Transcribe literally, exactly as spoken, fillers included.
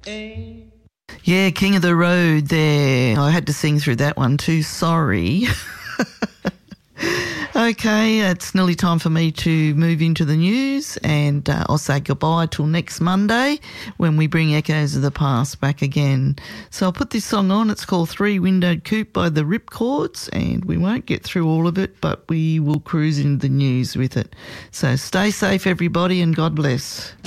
Yeah, King of the Road there. I had to sing through that one too, sorry. Okay, it's nearly time for me to move into the news, and uh, I'll say goodbye till next Monday when we bring Echoes of the Past back again. So I'll put this song on. It's called Three Windowed Coupe by the Ripcords, and we won't get through all of it, but we will cruise into the news with it. So stay safe, everybody, and God bless.